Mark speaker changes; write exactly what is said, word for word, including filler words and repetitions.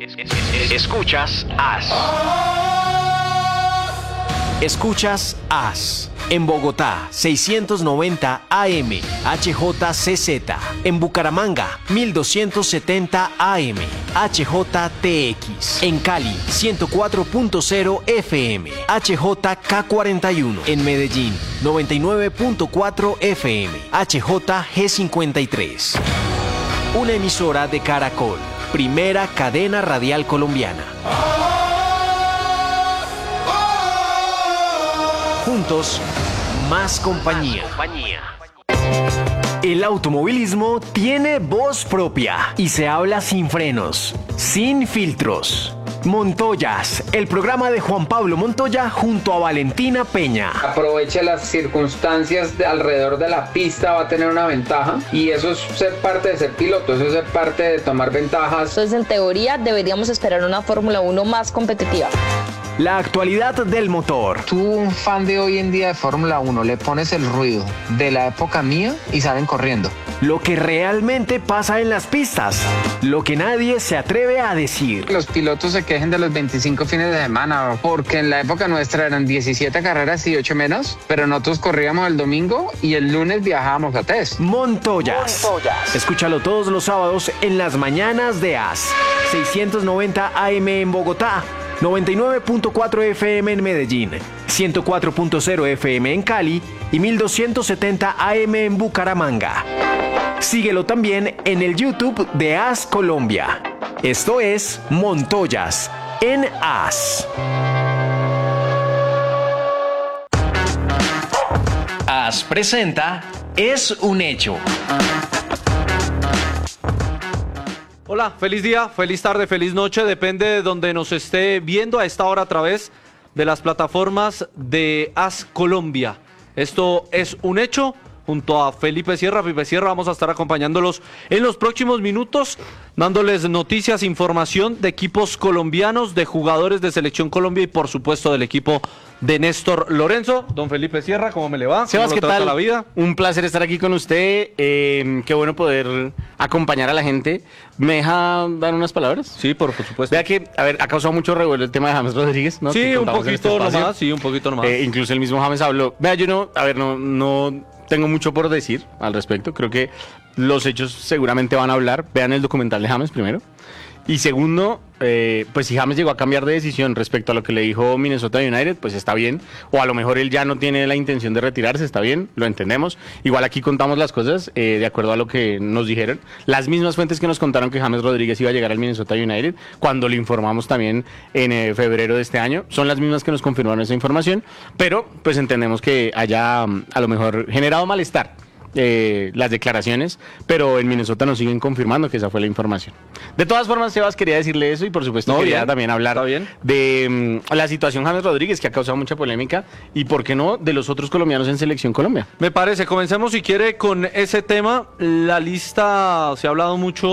Speaker 1: Escuchas As. Escuchas As. En Bogotá, seiscientos noventa A M, H J C Z. En Bucaramanga, mil doscientos setenta A M, H J T X. En Cali, ciento cuatro punto cero F M, H J K cuarenta y uno. En Medellín, noventa y nueve punto cuatro F M, H J G cincuenta y tres. Una emisora de Caracol, primera cadena radial colombiana. Juntos, más compañía. El automovilismo tiene voz propia y se habla sin frenos, sin filtros. Montoyas, el programa de Juan Pablo Montoya junto a Valentina Peña.
Speaker 2: Aproveche las circunstancias de alrededor de la pista, va a tener una ventaja y eso es ser parte de ser piloto, eso es ser parte de tomar ventajas.
Speaker 3: Entonces, en teoría, deberíamos esperar una Fórmula uno más competitiva.
Speaker 1: La actualidad del motor.
Speaker 2: Tú, un fan de hoy en día de Fórmula uno, le pones el ruido de la época mía y salen corriendo.
Speaker 1: Lo que realmente pasa en las pistas. Lo que nadie se atreve a decir.
Speaker 2: Los pilotos se quejen de los veinticinco fines de semana, porque en la época nuestra eran diecisiete carreras y ocho menos, pero nosotros corríamos el domingo y el lunes viajábamos a test.
Speaker 1: Montoyas. Montoyas. Escúchalo todos los sábados en las mañanas de As. seiscientos noventa A M en Bogotá. noventa y nueve punto cuatro F M en Medellín, ciento cuatro punto cero F M en Cali y mil doscientos setenta A M en Bucaramanga. Síguelo también en el YouTube de As Colombia. Esto es Montoyas en As. As presenta Es un Hecho.
Speaker 4: Hola, feliz día, feliz tarde, feliz noche, depende de donde nos esté viendo a esta hora a través de las plataformas de As Colombia. Esto es un hecho. Junto a Felipe Sierra, Felipe Sierra, vamos a estar acompañándolos en los próximos minutos, dándoles noticias, información de equipos colombianos, de jugadores de Selección Colombia y por supuesto del equipo de Néstor Lorenzo. Don Felipe Sierra, ¿cómo me le va?
Speaker 5: Sebas, ¿qué tal?
Speaker 4: La vida?
Speaker 5: Un placer estar aquí con usted. Eh, qué bueno poder acompañar a la gente. ¿Me deja dar unas palabras?
Speaker 4: Sí, por, por supuesto.
Speaker 5: Vea que, a ver, ha causado mucho revuelo el tema de James Rodríguez, ¿no?
Speaker 4: Sí, un poquito
Speaker 5: este
Speaker 4: nomás, sí, un poquito nomás.
Speaker 5: Eh, incluso el mismo James habló. Vea, yo no, a ver, no, no tengo mucho por decir al respecto. Creo que los hechos seguramente van a hablar. Vean el documental de James primero. Y segundo, eh, pues si James llegó a cambiar de decisión respecto a lo que le dijo Minnesota United, pues está bien. O a lo mejor él ya no tiene la intención de retirarse, está bien, lo entendemos. Igual aquí contamos las cosas eh, de acuerdo a lo que nos dijeron. Las mismas fuentes que nos contaron que James Rodríguez iba a llegar al Minnesota United, cuando le informamos también en eh, febrero de este año, son las mismas que nos confirmaron esa información. Pero pues entendemos que haya a lo mejor generado malestar Eh, las declaraciones, pero en Minnesota nos siguen confirmando que esa fue la información. De todas formas, Sebas, quería decirle eso y por supuesto
Speaker 4: no,
Speaker 5: quería
Speaker 4: bien,
Speaker 5: también hablar de um, la situación James Rodríguez, que ha causado mucha polémica, y por qué no de los otros colombianos en Selección Colombia.
Speaker 4: Me parece, comencemos si quiere con ese tema. La lista, se ha hablado mucho